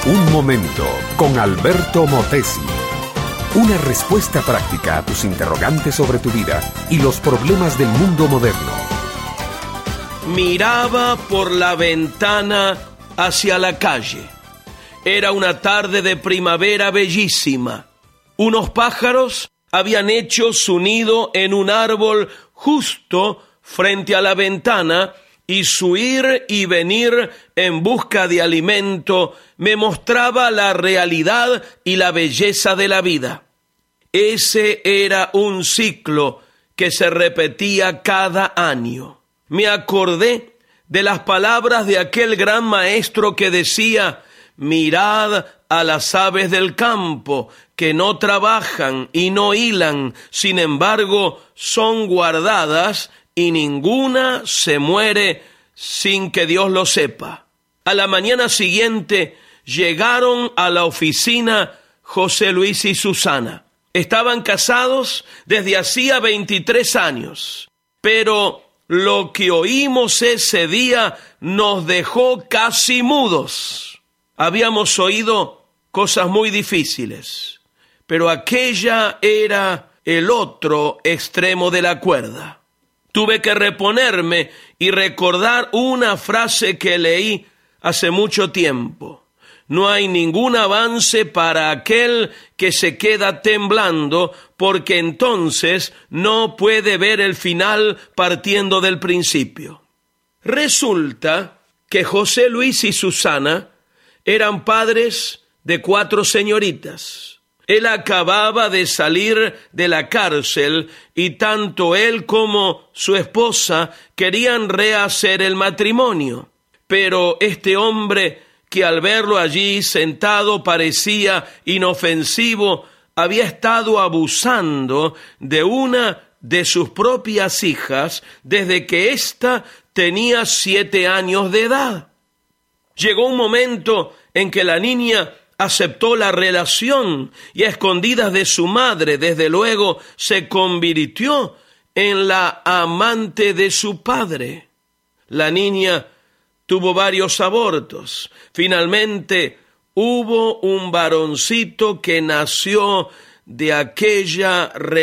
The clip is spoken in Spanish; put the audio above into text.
Un momento con Alberto Motesi. Una respuesta práctica a tus interrogantes sobre tu vida y los problemas del mundo moderno. Miraba por la ventana hacia la calle. Era una tarde de primavera bellísima. Unos pájaros habían hecho su nido en un árbol justo frente a la ventana, y su ir y venir en busca de alimento me mostraba la realidad y la belleza de la vida. Ese era un ciclo que se repetía cada año. Me acordé de las palabras de aquel gran maestro que decía: mirad a las aves del campo, que no trabajan y no hilan, sin embargo son guardadas y ninguna se muere sin que Dios lo sepa. A la mañana siguiente llegaron a la oficina José Luis y Susana. Estaban casados desde hacía 23 años, pero lo que oímos ese día nos dejó casi mudos. Habíamos oído cosas muy difíciles, pero aquella era el otro extremo de la cuerda. Tuve que reponerme y recordar una frase que leí hace mucho tiempo. No hay ningún avance para aquel que se queda temblando, porque entonces no puede ver el final partiendo del principio. Resulta que José Luis y Susana eran padres de 4 señoritas. Él acababa de salir de la cárcel y tanto él como su esposa querían rehacer el matrimonio. Pero este hombre, que al verlo allí sentado parecía inofensivo, había estado abusando de una de sus propias hijas desde que ésta tenía 7 años de edad. Llegó un momento en que la niña aceptó la relación y, a escondidas de su madre, desde luego se convirtió en la amante de su padre. La niña tuvo varios abortos. Finalmente hubo un varoncito que nació de aquella